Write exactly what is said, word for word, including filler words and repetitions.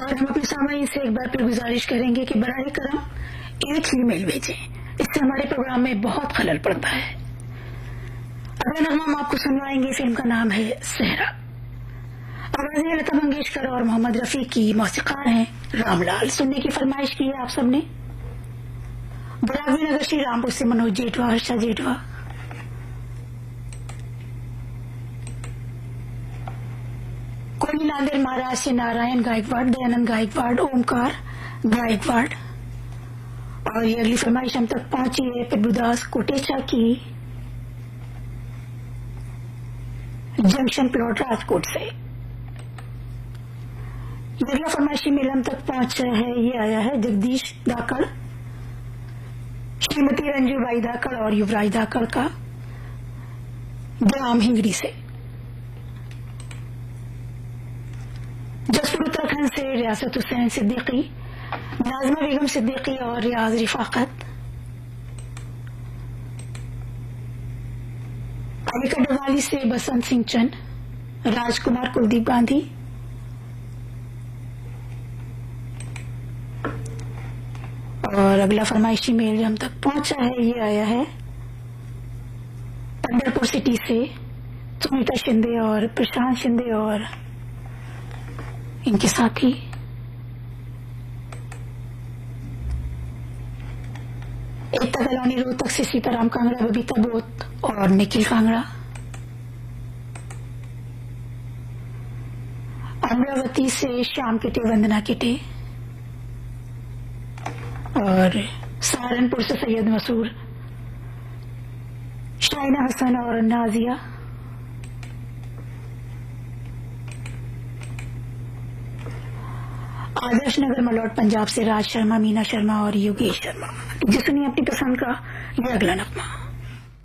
और हम अपने सामान्य से एक बार फिर गुजारिश करेंगे कि बराह करम एक ही मेल भेजें, इससे हमारे प्रोग्राम में बहुत खलल पड़ता है। अगला नगमा हम आपको सुनवाएंगे, फिल्म का नाम है सहरा। आवाज़ें लता मंगेशकर और मोहम्मद रफी की, मौसीकार हैं रामलाल। सुनने की फरमाइश की है आप सबने। बरागवी नगर श्री रामपुर से मनोज जेठवा, हर्षा जेठवा। कोयली नांदेड़ महाराज से नारायण गायकवाड़, दयानंद गायकवाड़, ओमकार गायकवाड़। और ये अगली फरमाइश हम तक पहुंची है प्रभुदास कोटेचा की, जंक्शन प्लॉट राजकोट से। ये अगला फरमाइशी मेल हम तक पहुंचा है, ये आया है जगदीश धाकड़, श्रीमती रंजूबाई धाकड़ और युवराज धाकड़ का, ग्राम हिंगड़ी से। जसपुर उत्तराखंड से रियासत हुसैन सिद्दीकी, नाजमा बेगम सिद्दीकी और रियाज रिफाकत। अलीगढ़ डवाली से बसंत सिंह चंद, राजकुमार कुलदीप गांधी। और अगला फरमाइशी मेल हम तक पहुंचा है, ये आया है पंढरपुर सिटी से सुनीता शिंदे और प्रशांत शिंदे और इनके साथी। एकता कलानी रोहतक से सीताराम कांगड़ा, बबीता बोत और निखिल कांगड़ा। अमरावती से श्याम किटे, वंदना किटे। और सहारनपुर से सैयद मसूर, शाइना हसन और नाजिया। आदर्श नगर मलौट पंजाब से राज शर्मा, मीना शर्मा और योगेश शर्मा। जिसने अपनी पसंद का यह अगला नगमा।